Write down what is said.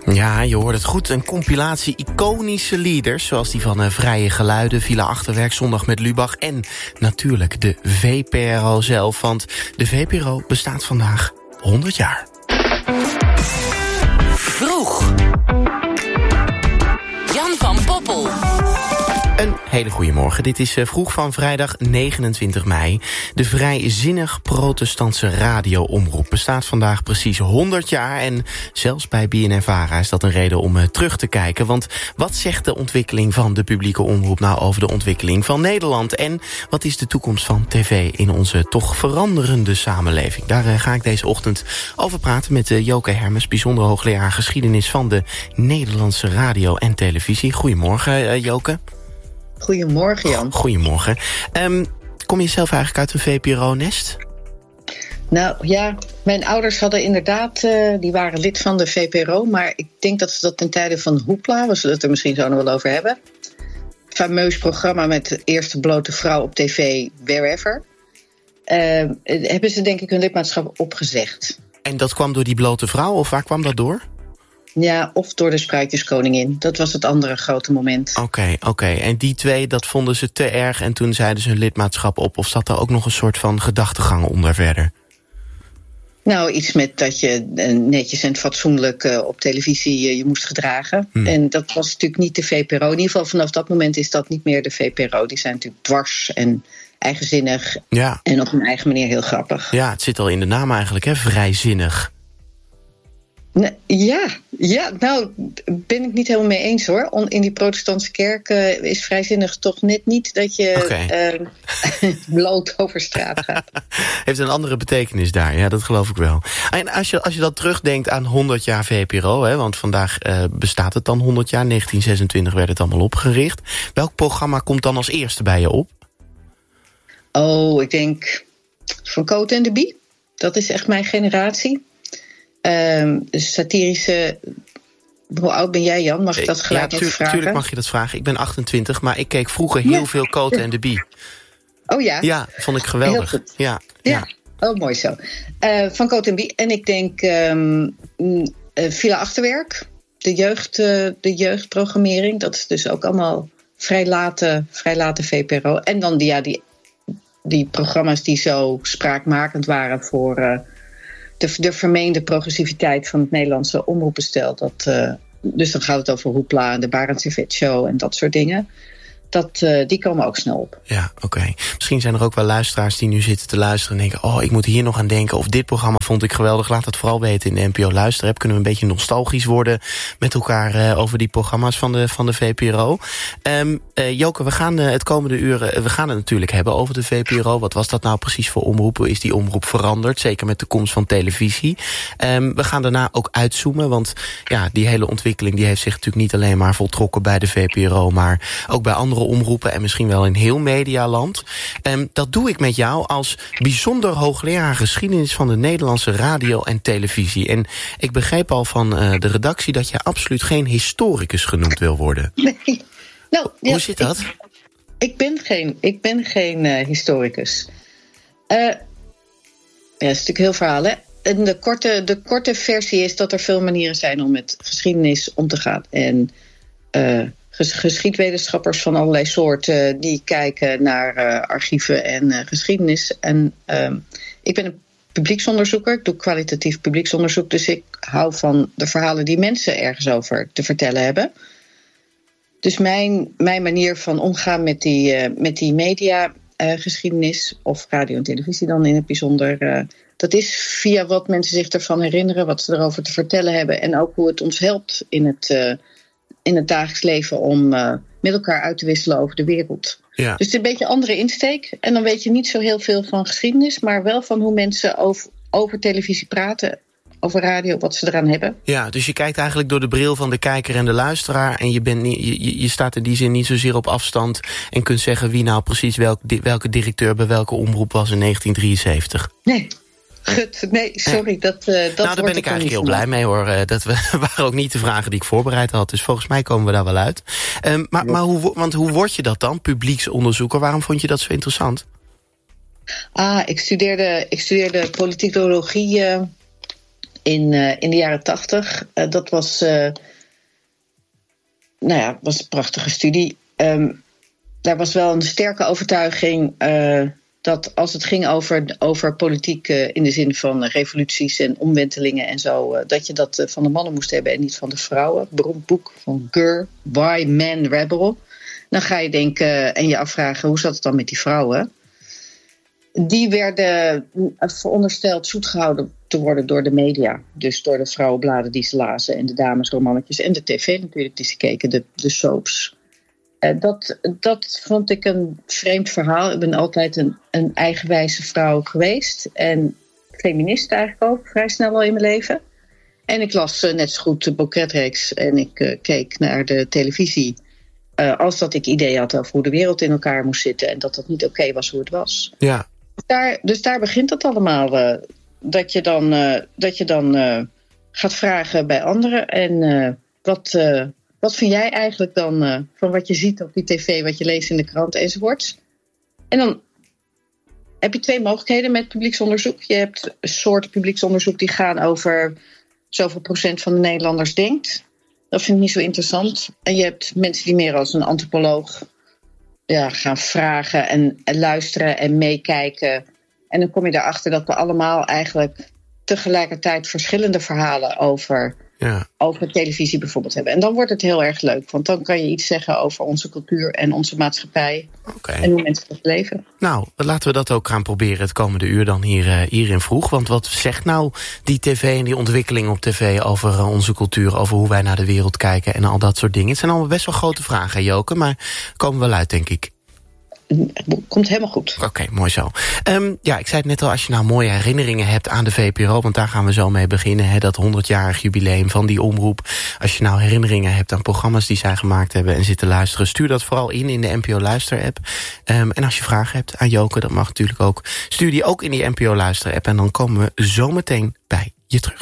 Ja, je hoort het goed. Een compilatie iconische lieders, zoals die van Vrije Geluiden, Villa Achterwerk, Zondag met Lubach en natuurlijk de VPRO zelf. Want de VPRO bestaat vandaag 100 jaar. Vroeg. Jan van Poppel. Een hele goede morgen. Dit is Vroeg van vrijdag 29 mei. De vrijzinnig protestantse radioomroep bestaat vandaag precies 100 jaar. En zelfs bij BNNVARA is dat een reden om terug te kijken. Want wat zegt de ontwikkeling van de publieke omroep nou over de ontwikkeling van Nederland? En wat is de toekomst van tv in onze toch veranderende samenleving? Daar ga ik deze ochtend over praten met Joke Hermes, bijzonder hoogleraar geschiedenis van de Nederlandse radio en televisie. Goedemorgen, Joke. Goedemorgen, Jan. Goedemorgen. Kom je zelf eigenlijk uit een VPRO-nest? Nou ja, mijn ouders hadden inderdaad, die waren lid van de VPRO, maar ik denk dat ze dat ten tijde van Hoepla, we zullen het er misschien zo nog wel over hebben. Fameus programma met de eerste blote vrouw op tv, Wherever. Hebben ze denk ik hun lidmaatschap opgezegd. En dat kwam door die blote vrouw, of waar kwam dat door? Ja, of door de Spruitjeskoningin. Dat was het andere grote moment. Oké. En die twee, dat vonden ze te erg en toen zeiden ze hun lidmaatschap op. Of zat er ook nog een soort van gedachtegang onder verder? Nou, iets met dat je netjes en fatsoenlijk op televisie je moest gedragen. En dat was natuurlijk niet de VPRO. In ieder geval vanaf dat moment is dat niet meer de VPRO. Die zijn natuurlijk dwars en eigenzinnig. Ja. En op hun eigen manier heel grappig. Ja, het zit al in de naam eigenlijk, hè? Vrijzinnig. Ja, nou ben ik niet helemaal mee eens hoor. In die protestantse kerk is vrijzinnig toch net niet dat je bloot over straat gaat. Heeft een andere betekenis daar, ja, dat geloof ik wel. En als je dat terugdenkt aan 100 jaar VPRO, hè, want vandaag bestaat het dan 100 jaar, 1926 werd het allemaal opgericht. Welk programma komt dan als eerste bij je op? Oh, ik denk Van Cote en de Bie. Dat is echt mijn generatie. Satirische. Hoe oud ben jij, Jan? Mag ik dat gelijk even vragen? Tuurlijk mag je dat vragen. Ik ben 28, maar ik keek vroeger heel veel Cote en de Bie. Oh ja? Ja, vond ik geweldig. Heel goed. Ja. Oh, mooi zo. Van Cote en Bie. En ik denk Villa Achterwerk. De jeugdprogrammering. Dat is dus ook allemaal vrij late VPRO. En dan die programma's die zo spraakmakend waren voor de vermeende progressiviteit van het Nederlandse omroepbestel. Dus dan gaat het over Hoepla en de Barend Servet Show en dat soort dingen. Die komen ook snel op. Ja, oké. Misschien zijn er ook wel luisteraars die nu zitten te luisteren en denken, ik moet hier nog aan denken, of dit programma vond ik geweldig. Laat het vooral weten in de NPO Luisterapp. Kunnen we een beetje nostalgisch worden met elkaar over die programma's van de VPRO. Joke, we gaan het komende uren, we gaan het natuurlijk hebben over de VPRO. Wat was dat nou precies voor omroep? Hoe is die omroep veranderd? Zeker met de komst van televisie. We gaan daarna ook uitzoomen, want ja, die hele ontwikkeling die heeft zich natuurlijk niet alleen maar voltrokken bij de VPRO, maar ook bij andere omroepen en misschien wel in heel medialand. Dat doe ik met jou als bijzonder hoogleraar geschiedenis van de Nederlandse radio en televisie. En ik begreep al van de redactie dat je absoluut geen historicus genoemd wil worden. Nee. Nou, hoe zit dat? Ik ben geen historicus. Ja, dat is natuurlijk heel verhaal, hè? En de korte versie is dat er veel manieren zijn om met geschiedenis om te gaan. En geschiedwetenschappers van allerlei soorten die kijken naar archieven en geschiedenis. En ik ben een publieksonderzoeker. Ik doe kwalitatief publieksonderzoek. Dus ik hou van de verhalen die mensen ergens over te vertellen hebben. Dus mijn manier van omgaan met die mediageschiedenis, of radio en televisie dan in het bijzonder, dat is via wat mensen zich ervan herinneren, wat ze erover te vertellen hebben en ook hoe het ons helpt in het dagelijks leven om met elkaar uit te wisselen over de wereld. Ja. Dus het is een beetje een andere insteek. En dan weet je niet zo heel veel van geschiedenis, maar wel van hoe mensen over televisie praten, over radio, wat ze eraan hebben. Ja, dus je kijkt eigenlijk door de bril van de kijker en de luisteraar en je staat in die zin niet zozeer op afstand en kunt zeggen wie nou precies welke directeur bij welke omroep was in 1973. Nee, sorry. Dat daar ben ik eigenlijk heel blij mee hoor. Dat waren ook niet de vragen die ik voorbereid had. Dus volgens mij komen we daar wel uit. Maar hoe word je dat dan, publieksonderzoeker? Waarom vond je dat zo interessant? Ik studeerde politicologie in de jaren 80. Dat was, was een prachtige studie. Daar was wel een sterke overtuiging dat als het ging over politiek in de zin van revoluties en omwentelingen en zo, dat je dat van de mannen moest hebben en niet van de vrouwen. Beroemd boek van Gurr, Why Man Rebel. Dan ga je denken en je afvragen, hoe zat het dan met die vrouwen? Die werden verondersteld zoet gehouden te worden door de media. Dus door de vrouwenbladen die ze lazen en de damesromannetjes en de tv natuurlijk die ze keken, de soaps. Dat vond ik een vreemd verhaal. Ik ben altijd een eigenwijze vrouw geweest. En feminist eigenlijk ook, vrij snel al in mijn leven. En ik las net zo goed de bouquetreeks en ik keek naar de televisie. Als dat ik ideeën had over hoe de wereld in elkaar moest zitten. En dat dat niet oké was hoe het was. Ja. Dus daar begint het allemaal. Dat je dan gaat vragen bij anderen. En wat vind jij eigenlijk dan van wat je ziet op die tv, wat je leest in de krant enzovoort? En dan heb je 2 mogelijkheden met publieksonderzoek. Je hebt soorten publieksonderzoek die gaan over zoveel procent van de Nederlanders denkt. Dat vind ik niet zo interessant. En je hebt mensen die meer als een antropoloog gaan vragen en luisteren en meekijken. En dan kom je erachter dat we allemaal eigenlijk tegelijkertijd verschillende verhalen over televisie bijvoorbeeld hebben. En dan wordt het heel erg leuk. Want dan kan je iets zeggen over onze cultuur en onze maatschappij. Okay. En hoe mensen dat leven. Nou, laten we dat ook gaan proberen het komende uur dan hier in Vroeg. Want wat zegt nou die tv en die ontwikkeling op tv over onze cultuur, over hoe wij naar de wereld kijken en al dat soort dingen? Het zijn allemaal best wel grote vragen, Joke, maar komen wel uit, denk ik. Komt helemaal goed. Oké, mooi zo. Ik zei het net al, als je nou mooie herinneringen hebt aan de VPRO, want daar gaan we zo mee beginnen, dat 100-jarig jubileum van die omroep. Als je nou herinneringen hebt aan programma's die zij gemaakt hebben en zitten luisteren, stuur dat vooral in de NPO Luister-app. En als je vragen hebt aan Joke, dat mag natuurlijk ook. Stuur die ook in die NPO Luister-app en dan komen we zo meteen bij je terug.